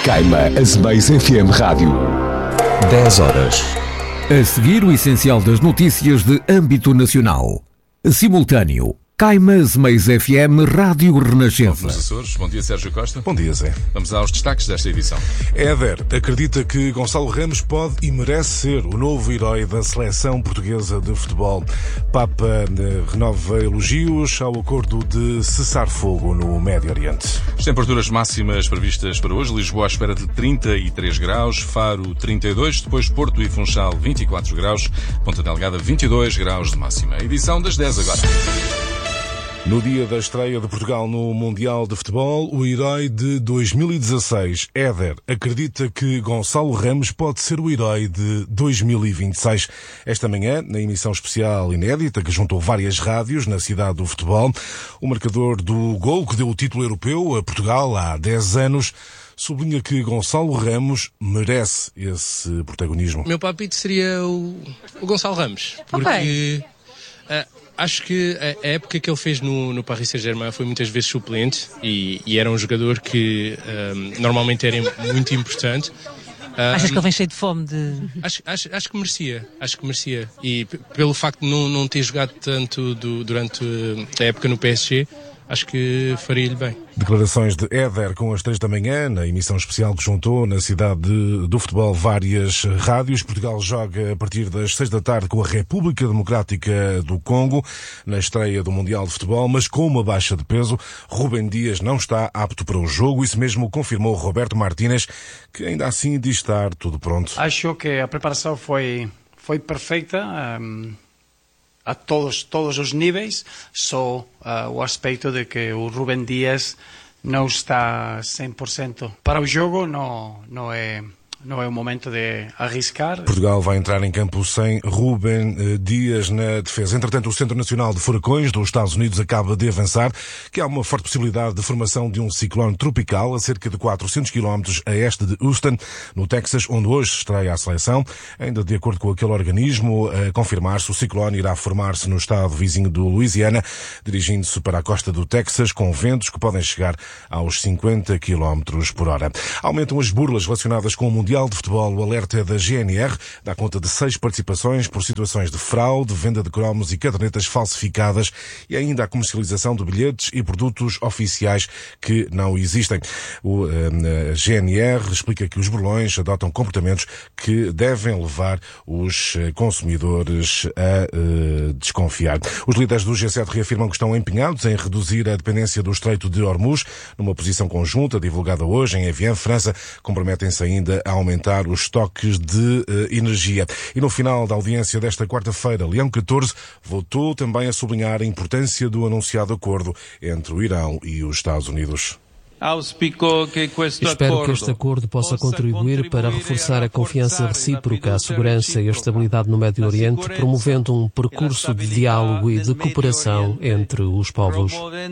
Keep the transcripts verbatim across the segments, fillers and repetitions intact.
Caima Azemais F M Rádio. dez horas. A seguir, o essencial das notícias de âmbito nacional. Simultâneo. Caima Azemais F M Rádio Renascença. Nos Açores. Bom dia, Sérgio Costa. Bom dia, Zé. Vamos aos destaques desta edição. Éder acredita que Gonçalo Ramos pode e merece ser o novo herói da seleção portuguesa de futebol. Papa renova elogios ao acordo de cessar fogo no Médio Oriente. As temperaturas máximas previstas para hoje: Lisboa à espera de trinta e três graus, Faro trinta e dois, depois Porto e Funchal vinte e quatro graus, Ponta Delgada vinte e dois graus de máxima. Edição das dez agora. No dia da estreia de Portugal no Mundial de Futebol, o herói de dois mil e dezasseis, Éder, acredita que Gonçalo Ramos pode ser o herói de dois mil e vinte e seis. Esta manhã, na emissão especial inédita que juntou várias rádios na cidade do futebol, o marcador do gol que deu o título europeu a Portugal há dez anos sublinha que Gonçalo Ramos merece esse protagonismo. Meu palpite seria o, o Gonçalo Ramos, porque... Okay. Uh, Acho que a época que ele fez no, no Paris Saint-Germain foi muitas vezes suplente e, e era um jogador que um, normalmente era muito importante. Um, Achas que ele vem cheio de fome de... Acho, acho, acho que merecia, acho que merecia. E p- pelo facto de não, não ter jogado tanto do, durante a época no P S G, acho que faria-lhe bem. Declarações de Éder com as três da manhã, na emissão especial que juntou na cidade de, do futebol várias rádios. Portugal joga a partir das seis da tarde com a República Democrática do Congo, na estreia do Mundial de Futebol, mas com uma baixa de peso. Rubem Dias não está apto para o jogo, isso mesmo confirmou Roberto Martínez, que ainda assim diz estar tudo pronto. Acho que a preparação foi, foi perfeita. Um... a todos, todos os níveis, só uh, o aspecto de que o Rubem Dias não está cem por cento para o jogo, não, não é... Não é o momento de arriscar. Portugal vai entrar em campo sem Rubem Dias na defesa. Entretanto, o Centro Nacional de Furacões dos Estados Unidos acaba de avançar que há uma forte possibilidade de formação de um ciclone tropical a cerca de quatrocentos quilómetros a este de Houston, no Texas, onde hoje estreia a seleção. Ainda de acordo com aquele organismo, a confirmar-se, o ciclone irá formar-se no estado vizinho do Louisiana, dirigindo-se para a costa do Texas, com ventos que podem chegar aos cinquenta quilómetros por hora. Aumentam as burlas relacionadas com o Mundial de Futebol. O alerta da G N R dá conta de seis participações por situações de fraude, venda de cromos e cadernetas falsificadas e ainda a comercialização de bilhetes e produtos oficiais que não existem. O uh, G N R explica que os burlões adotam comportamentos que devem levar os consumidores a uh, desconfiar. Os líderes do G sete reafirmam que estão empenhados em reduzir a dependência do Estreito de Hormuz. Numa posição conjunta divulgada hoje em Evian, França, comprometem-se ainda a aumentar os estoques de uh, energia. E no final da audiência desta quarta-feira, Leão catorze voltou também a sublinhar a importância do anunciado acordo entre o Irão e os Estados Unidos. Espero que este acordo possa contribuir para reforçar a confiança recíproca, a segurança e a estabilidade no Médio Oriente, promovendo um percurso de diálogo e de cooperação entre os povos.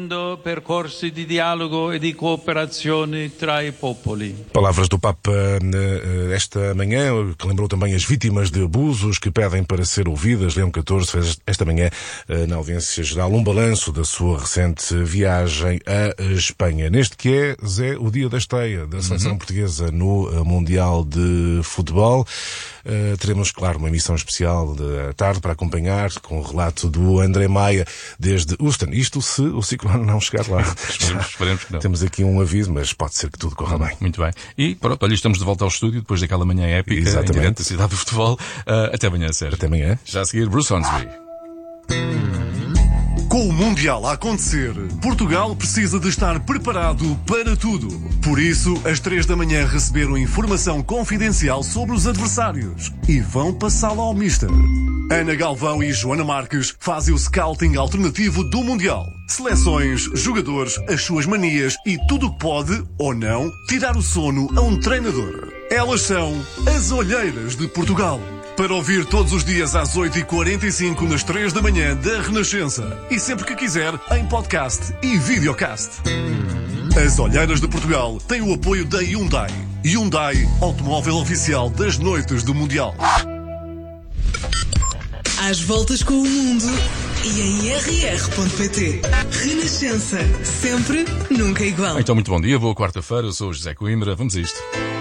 Palavras do Papa esta manhã, que lembrou também as vítimas de abusos que pedem para ser ouvidas. Leão catorze fez esta manhã, na audiência geral, um balanço da sua recente viagem à Espanha. Neste que é, Zé, o dia da estreia da seleção uhum. portuguesa no uh, Mundial de Futebol. Uh, teremos, claro, uma emissão especial da tarde para acompanhar com o relato do André Maia desde Houston. Isto se o ciclone não chegar lá. esperemos, esperemos que não. Temos aqui um aviso, mas pode ser que tudo corra bem. Muito bem. E pronto, olha, estamos de volta ao estúdio depois daquela manhã épica. Exatamente. Em direto da cidade do futebol. Uh, até amanhã, Sérgio. Até amanhã. Já a seguir, Bruce Hornsby. Com o Mundial a acontecer, Portugal precisa de estar preparado para tudo. Por isso, às três da manhã receberam informação confidencial sobre os adversários e vão passá-la ao Mister. Ana Galvão e Joana Marques fazem o scouting alternativo do Mundial. Seleções, jogadores, as suas manias e tudo o que pode, ou não, tirar o sono a um treinador. Elas são as Olheiras de Portugal. Para ouvir todos os dias às oito e quarenta e cinco nas três da manhã da Renascença. E sempre que quiser, em podcast e videocast. As Olheiras de Portugal têm o apoio da Hyundai. Hyundai, automóvel oficial das noites do Mundial. Às voltas com o mundo, e em r r ponto p t. Renascença. Sempre, nunca igual. Então, muito bom dia. Boa quarta-feira. Eu sou o José Coimbra. Vamos a isto.